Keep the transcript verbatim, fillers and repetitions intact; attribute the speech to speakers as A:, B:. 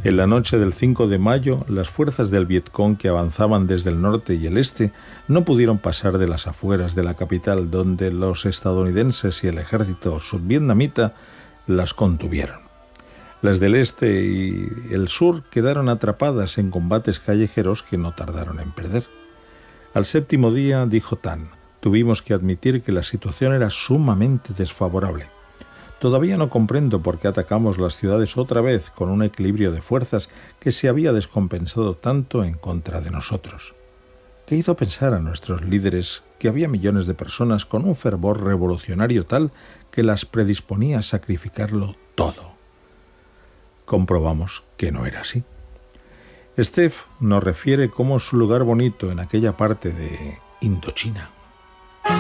A: En la noche del cinco de mayo, las fuerzas del Vietcong que avanzaban desde el norte y el este no pudieron pasar de las afueras de la capital, donde los estadounidenses y el ejército sudvietnamita las contuvieron. Las del este y el sur quedaron atrapadas en combates callejeros que no tardaron en perder. Al séptimo día, dijo Tan, tuvimos que admitir que la situación era sumamente desfavorable. Todavía no comprendo por qué atacamos las ciudades otra vez con un equilibrio de fuerzas que se había descompensado tanto en contra de nosotros. ¿Qué hizo pensar a nuestros líderes que había millones de personas con un fervor revolucionario tal que las predisponía a sacrificarlo todo? Comprobamos que no era así. Steph nos refiere cómo su lugar bonito en aquella parte de Indochina